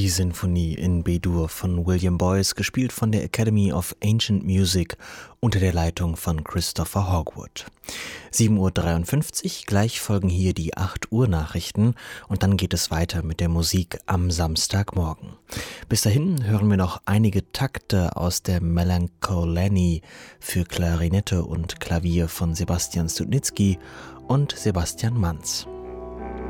Die Sinfonie in B-Dur von William Boyce, gespielt von der Academy of Ancient Music unter der Leitung von Christopher Hogwood. 7:53 Uhr, gleich folgen hier die 8 Uhr Nachrichten und dann geht es weiter mit der Musik am Samstagmorgen. Bis dahin hören wir noch einige Takte aus der Melancholie für Klarinette und Klavier von Sebastian Studnitzky und Sebastian Manz.